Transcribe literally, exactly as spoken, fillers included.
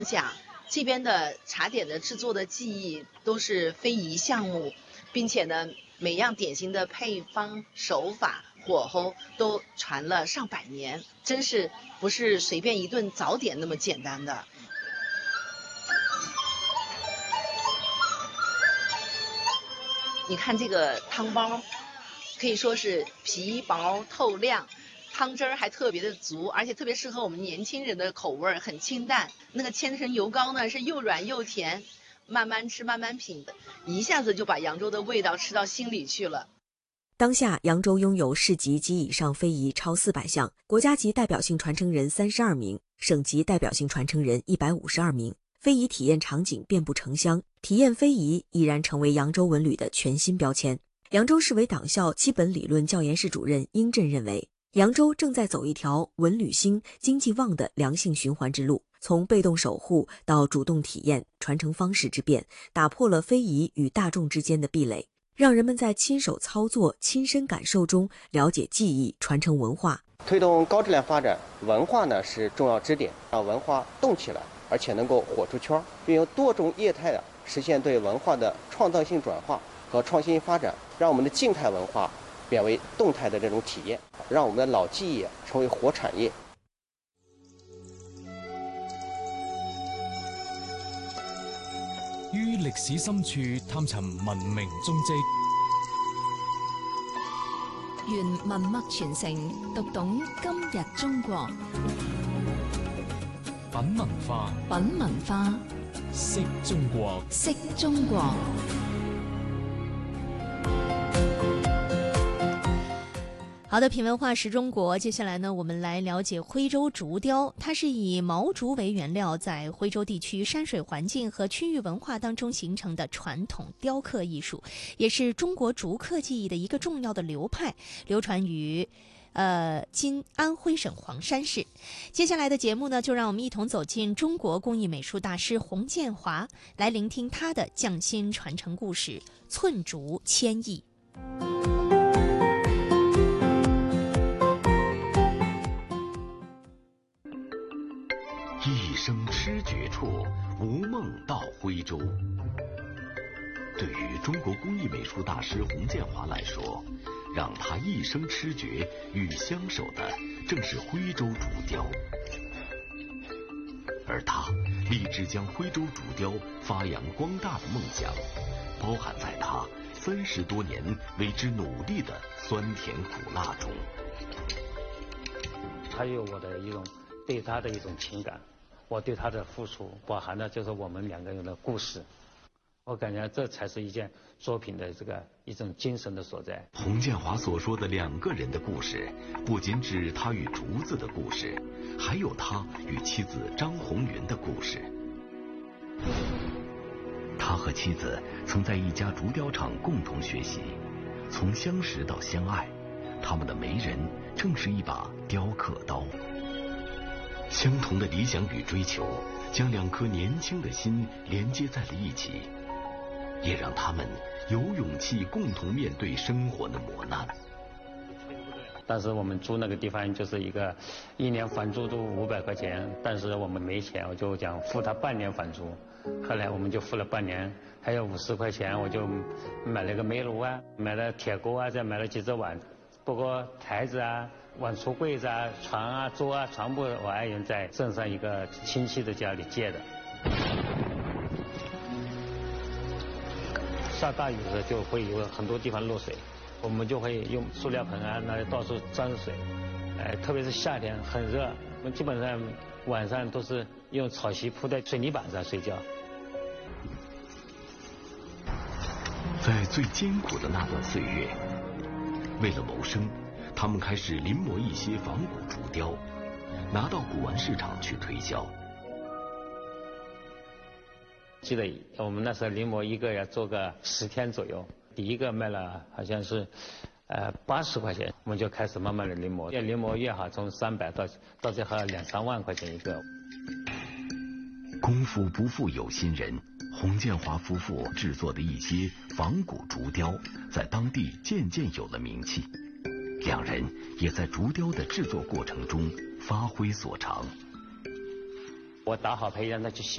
讲这边的茶点的制作的技艺都是非遗项目，并且呢，每样点心的配方、手法、火候都传了上百年，真是不是随便一顿早点那么简单的。你看这个汤包，可以说是皮薄透亮。汤汁儿还特别的足，而且特别适合我们年轻人的口味，很清淡。那个千层油糕呢，是又软又甜，慢慢吃慢慢品的，一下子就把扬州的味道吃到心里去了。 当下，扬州拥有市级及以上非遗超四百项，国家级代表性传承人三十二名，省级代表性传承人一百五十二名，非遗体验场景遍布城乡，体验非遗已然成为扬州文旅的全新标签。扬州市委党校七本理论教研室主任殷震认为，扬州正在走一条文旅兴、经济旺的良性循环之路，从被动守护到主动体验，传承方式之变，打破了非遗与大众之间的壁垒，让人们在亲手操作、亲身感受中了解技艺，传承文化。 推动高质量发展，文化呢是重要支点，让文化动起来，而且能够火出圈，并用多种业态的实现对文化的创造性转化和创新发展，让我们的静态文化变为动态的这种体验，让我们的老技艺成为活产业。 於歷史深處探尋文明蹤跡， 願文脈傳承，讀懂今日中國。 品文化， 品文化， 識中國， 識中國。 好的，品文化识中国。接下来呢，我们来了解徽州竹雕。它是以毛竹为原料，在徽州地区山水环境和区域文化当中形成的传统雕刻艺术，也是中国竹刻技艺的一个重要的流派，流传于呃今安徽省黄山市。接下来的节目呢，就让我们一同走进中国工艺美术大师洪建华，来聆听他的匠心传承故事——寸竹千艺。 一生痴绝处，无梦到徽州。对于中国工艺美术大师洪建华来说，让他一生痴绝与相守的正是徽州竹雕，而他立志将徽州竹雕发扬光大的梦想，包含在他三十多年为之努力的酸甜苦辣中。 还有我的一种对他的一种情感，我对他的付出包含的就是我们两个人的故事，我感觉这才是一件作品的这个一种精神的所在。 洪建华所说的两个人的故事，不仅指他与竹子的故事，还有他与妻子张红云的故事。他和妻子曾在一家竹雕厂共同学习，从相识到相爱，他们的媒人正是一把雕刻刀。相同的理想与追求，将两颗年轻的心连接在了一起，也让他们有勇气共同面对生活的磨难。 但是我们租那个地方就是一个一年房租都五百块钱，但是我们没钱，我就讲付他半年房租。后来我们就付了半年，还有五十块钱，我就买了个煤炉啊，买了铁锅啊，再买了几只碗。不过台子啊、碗橱柜子啊、床啊、桌啊，全部我爱人在镇上一个亲戚的家里借的。下大雨的时候就会有很多地方漏水，我们就会用塑料盆啊，那到处沾水。哎，特别是夏天很热，我们基本上晚上都是用草席铺在水泥板上睡觉。 在最艰苦的那段岁月，为了谋生，他们开始临摹一些仿古竹雕，拿到古玩市场去推销。 记得我们那时候临摹一个要做个十天左右，第一个卖了好像是呃八十块钱，我们就开始慢慢的临摹，越临摹越好，从三百到到最后两三万块钱一个。 功夫不负有心人，洪建华夫妇制作的一些仿古竹雕在当地渐渐有了名气，两人也在竹雕的制作过程中发挥所长。 我我打好胚让他去绣。